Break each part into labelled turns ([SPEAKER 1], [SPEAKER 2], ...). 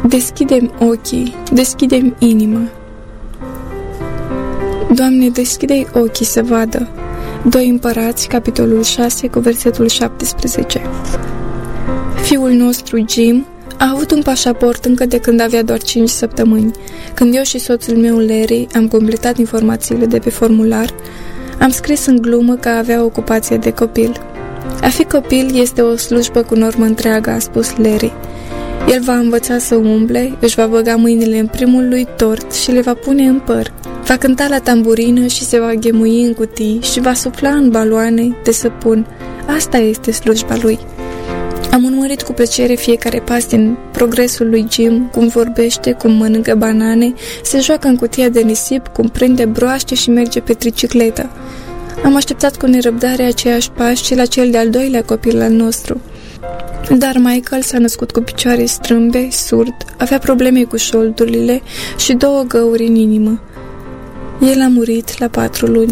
[SPEAKER 1] Deschide-mi ochii, deschide-mi inima. Doamne, deschide-i ochii să vadă. 2 Împărați, capitolul 6, cu versetul 17. Fiul nostru, Jim, a avut un pașaport încă de când avea doar 5 săptămâni. Când eu și soțul meu, Larry, am completat informațiile de pe formular, am scris în glumă că avea ocupație de copil. A fi copil este o slujbă cu normă întreagă, a spus Larry. El va învăța să umble, își va băga mâinile în primul lui tort și le va pune în păr. Va cânta la tamburină și se va ghemui în cutii și va sufla în baloane de săpun. Asta este slujba lui. Am urmărit cu plăcere fiecare pas din progresul lui Jim, cum vorbește, cum mănâncă banane, se joacă în cutia de nisip, cum prinde broaște și merge pe tricicletă. Am așteptat cu nerăbdare aceiași pași și la cel de-al doilea copil al nostru. Dar Michael s-a născut cu picioare strâmbe, surd, avea probleme cu șoldurile și 2 găuri în inimă. El a murit la 4 luni.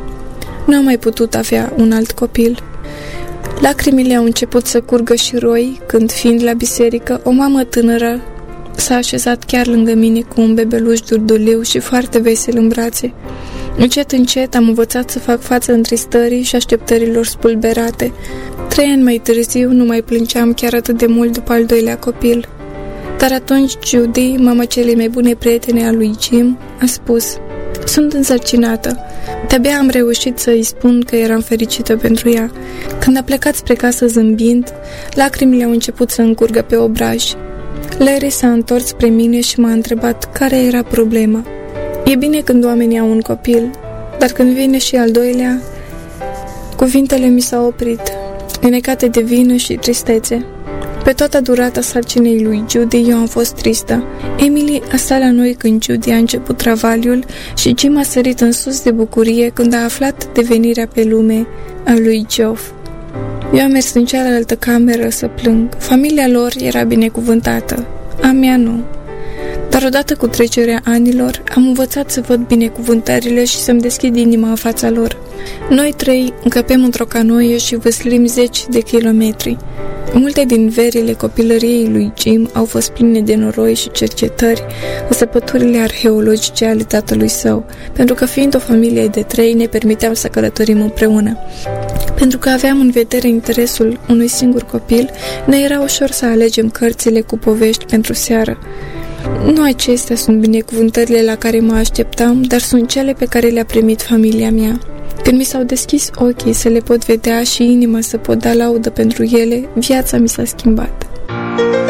[SPEAKER 1] Nu am mai putut avea un alt copil. Lacrimile au început să curgă și roi când, fiind la biserică, o mamă tânără s-a așezat chiar lângă mine cu un bebeluș durduliu și foarte vesel în brațe. Încet, încet am învățat să fac față întristării și așteptărilor spulberate. 3 ani mai târziu nu mai plângeam chiar atât de mult după al doilea copil. Dar atunci Judy, mama celei mai bune prietene a lui Jim, a spus: "Sunt însărcinată." De-abia am reușit să-i spun că eram fericită pentru ea. Când a plecat spre casă zâmbind, lacrimile au început să încurgă pe obraj. Larry s-a întors spre mine și m-a întrebat care era problema. E bine când oamenii au un copil, dar când vine și al doilea, cuvintele mi s-au oprit, înecate de vină și tristețe. Pe toată durata sarcinei lui Judy eu am fost tristă. Emily a stat la noi când Judy a început travaliul și Jim a sărit în sus de bucurie când a aflat de venirea pe lume a lui Geoff. Eu am mers în cealaltă cameră să plâng. Familia lor era binecuvântată, a mea nu. Dar odată cu trecerea anilor am învățat să văd binecuvântările și să-mi deschid inima în fața lor. Noi 3 încăpem într-o canoie și văslim 10 de kilometri. Multe din verile copilăriei lui Jim au fost pline de noroi și cercetări în săpăturile arheologice ale tatălui său, pentru că fiind o familie de 3 ne permiteam să călătorim împreună. Pentru că aveam în vedere interesul unui singur copil, ne era ușor să alegem cărțile cu povești pentru seară. Nu acestea sunt binecuvântările la care mă așteptam, dar sunt cele pe care le-a primit familia mea. Când mi s-au deschis ochii să le pot vedea și inima să pot da laudă pentru ele, viața mi s-a schimbat.